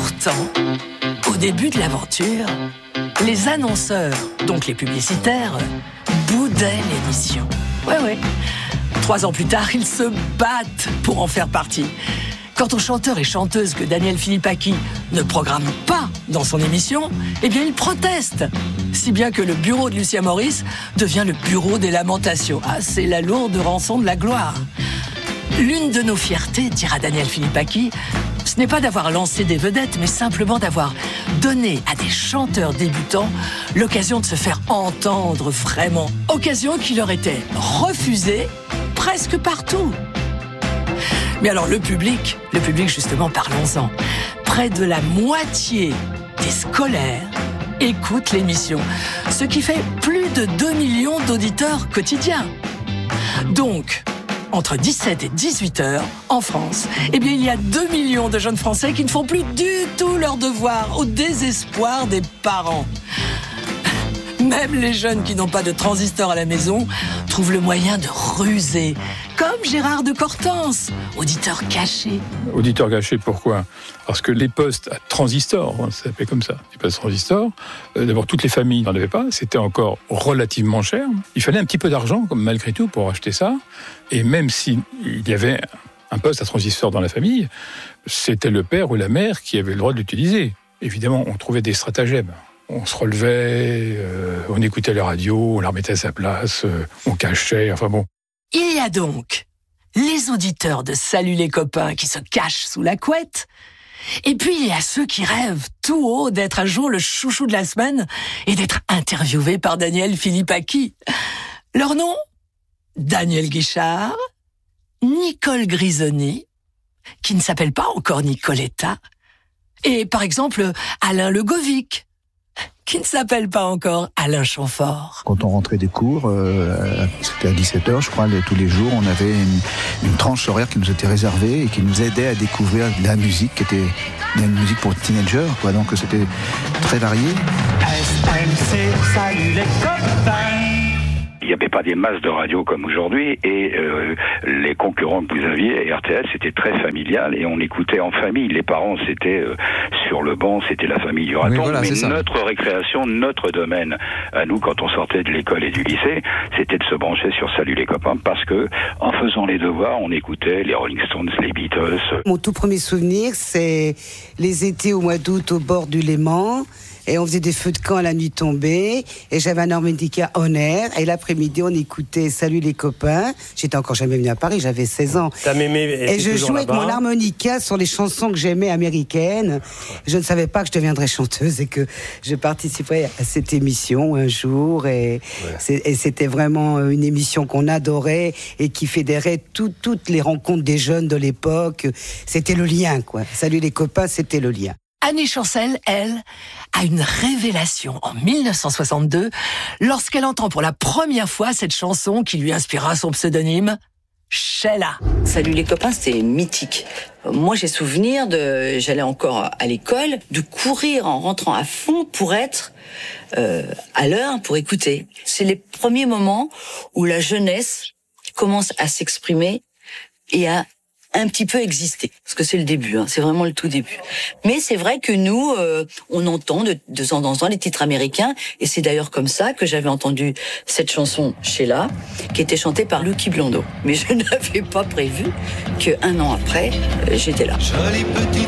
pourtant, au début de l'aventure, les annonceurs, donc les publicitaires, boudaient l'émission. Ouais. 3 ans plus tard, ils se battent pour en faire partie. Quant aux chanteurs et chanteuses que Daniel Philippaki ne programme pas dans son émission, eh bien, il proteste. Si bien que le bureau de Lucien Maurice devient le bureau des lamentations. Ah, c'est la lourde rançon de la gloire. L'une de nos fiertés, dira Daniel Philippaki, ce n'est pas d'avoir lancé des vedettes, mais simplement d'avoir donné à des chanteurs débutants l'occasion de se faire entendre vraiment. Occasion qui leur était refusée presque partout. Mais alors le public justement, parlons-en. Près de la moitié des scolaires écoutent l'émission, ce qui fait plus de 2 millions d'auditeurs quotidiens. Donc, entre 17 et 18 heures, en France, eh bien, il y a 2 millions de jeunes Français qui ne font plus du tout leur devoir, au désespoir des parents. Même les jeunes qui n'ont pas de transistor à la maison trouvent le moyen de ruser, comme Gérard de Cortance, auditeur caché. Auditeur caché, pourquoi ? Parce que les postes à transistor, ça s'appelait comme ça, les postes transistor, d'abord toutes les familles n'en avaient pas, c'était encore relativement cher. Il fallait un petit peu d'argent, malgré tout, pour acheter ça. Et même s'il y avait un poste à transistor dans la famille, c'était le père ou la mère qui avait le droit de l'utiliser. Évidemment, on trouvait des stratagèmes. On se relevait, on écoutait la radio, on la remettait à sa place, on cachait, enfin bon. Il y a donc les auditeurs de Salut les copains qui se cachent sous la couette, et puis il y a ceux qui rêvent tout haut d'être un jour le chouchou de la semaine et d'être interviewés par Daniel Philippaki. Leur nom ? Daniel Guichard, Nicole Grisoni, qui ne s'appelle pas encore Nicoletta, et par exemple Alain Legovic, qui ne s'appelle pas encore Alain Chamfort. Quand on rentrait des cours, c'était à 17h, je crois, tous les jours, on avait une tranche horaire qui nous était réservée et qui nous aidait à découvrir de la musique qui était une musique pour teenagers, quoi. Donc c'était très varié. SMC, salut les copains. Il n'y avait pas des masses de radio comme aujourd'hui et les concurrents que vous aviez, RTL, c'était très familial et on écoutait en famille. Les parents, c'était sur le banc, c'était la famille du raton. Oui, voilà, mais notre récréation, notre domaine, à nous, quand on sortait de l'école et du lycée, c'était de se brancher sur Salut les copains parce que en faisant les devoirs, on écoutait les Rolling Stones, les Beatles. Mon tout premier souvenir, c'est les étés au mois d'août au bord du Léman. Et on faisait des feux de camp à la nuit tombée. Et j'avais un harmonica en air. Et l'après-midi, on écoutait Salut les copains. J'étais encore jamais venue à Paris, j'avais 16 ans. Et je jouais avec mon harmonica sur les chansons que j'aimais américaines. Je ne savais pas que je deviendrais chanteuse et que je participerais à cette émission un jour. Et c'était vraiment une émission qu'on adorait et qui fédérait toutes les rencontres des jeunes de l'époque. C'était le lien, quoi. Salut les copains, c'était le lien. Annie Chancel, elle, a une révélation en 1962 lorsqu'elle entend pour la première fois cette chanson qui lui inspira son pseudonyme, Sheila. Salut les copains, c'était mythique. Moi, j'ai souvenir j'allais encore à l'école, de courir en rentrant à fond pour être à l'heure, pour écouter. C'est les premiers moments où la jeunesse commence à s'exprimer et à un petit peu exister, parce que c'est le début, c'est vraiment le tout début. Mais c'est vrai que nous, on entend de temps en temps les titres américains, et c'est d'ailleurs comme ça que j'avais entendu cette chanson Sheila, qui était chantée par Lucky Blondeau. Mais je n'avais pas prévu qu'un an après, j'étais là.